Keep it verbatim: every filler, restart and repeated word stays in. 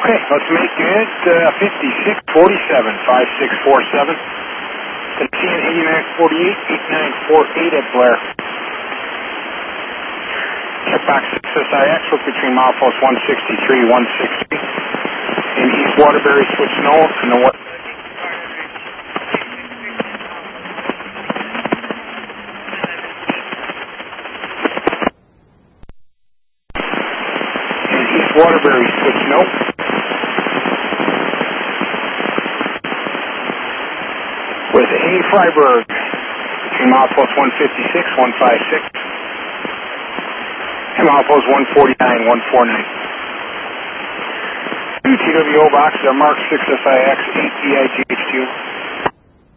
Okay, let's make it uh, fifty-six forty-seven, five six four seven. Tennessee eighty-nine forty-eight, eight nine four eight at Blair. Checkbox six S I X, look between milepost one sixty-three, one sixty. In East Waterbury, switch north and the west. In East Waterbury, switch north. With A. Freiberg, between milepost one fifty-six, one fifty-six, and milepost one forty-nine, one forty-nine. Two T W O boxes are marked six S I X, eight D I G H two.